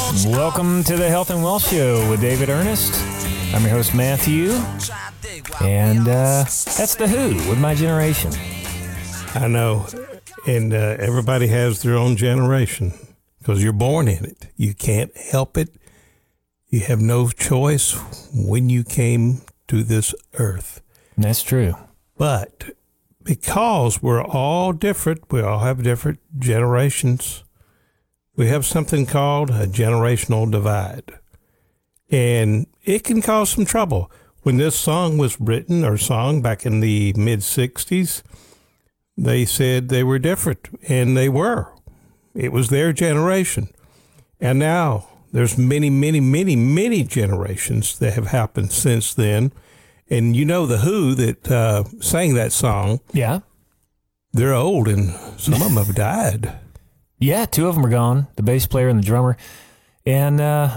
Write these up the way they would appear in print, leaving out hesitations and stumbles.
Welcome to the Health and Wealth Show with David Ernest. I'm your host, Matthew. And that's The Who with My Generation. I know. And everybody has their own generation because you're born in it. You can't help it. You have no choice when you came to this earth. That's true. But because we're all different, we all have different generations, we have something called a generational divide. And it can cause some trouble. When this song was written or sung back in the mid-'60s, they said they were different, and they were. It was their generation. And now there's many, many, many, many generations that have happened since then. And you know the Who that sang that song. Yeah. They're old, and some of them have died. Yeah, two of them are gone, the bass player and the drummer. And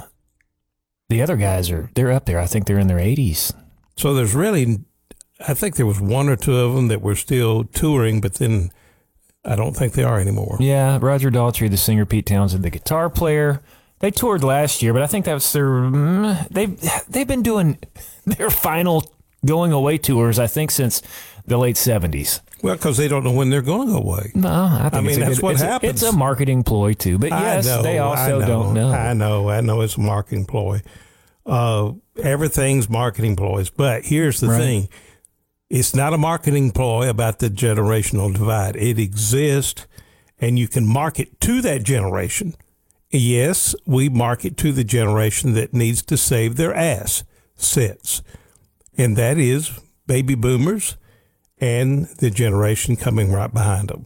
the other guys, they're up there. I think they're in their 80s. So there's really, I think there was one or two of them that were still touring, but then I don't think they are anymore. Yeah, Roger Daltrey, the singer, Pete Townsend, the guitar player. They toured last year, but I think that's they've been doing their final going away tours, I think, since the late 70s. Well, because they don't know when they're going to go away. No, I think that's what happens. It's a marketing ploy, too. But yes, they also don't know. I know it's a marketing ploy. Everything's marketing ploys. But here's the thing. It's not a marketing ploy about the generational divide. It exists, and you can market to that generation. Yes, we market to the generation that needs to save their assets, and that is baby boomers and the generation coming right behind them.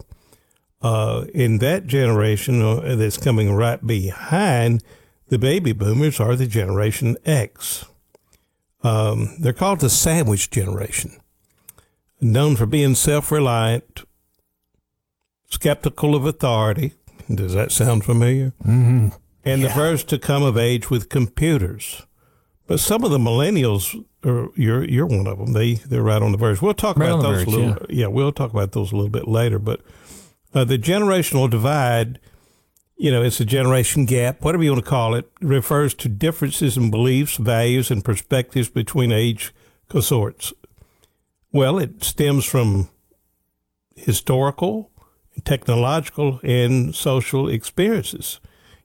In that generation that's coming right behind the baby boomers are the Generation X. They're called the sandwich generation, known for being self-reliant, skeptical of authority. Does that sound familiar? Mm-hmm. And the first to come of age with computers. But some of the millennials, you're one of them. They're right on the verge. We'll talk about those a little. Yeah, we'll talk about those a little bit later. But the generational divide, it's a generation gap, whatever you want to call it, refers to differences in beliefs, values, and perspectives between age cohorts. Well, it stems from historical, technological, and social experiences.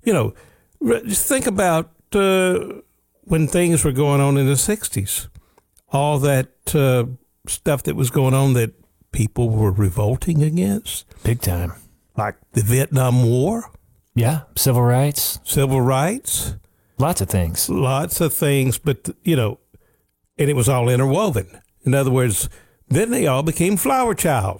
Just think about when things were going on in the 60s, all that stuff that was going on that people were revolting against. Big time. Like the Vietnam War. Yeah, civil rights. Civil rights. Lots of things. But, and it was all interwoven. In other words, then they all became flower child.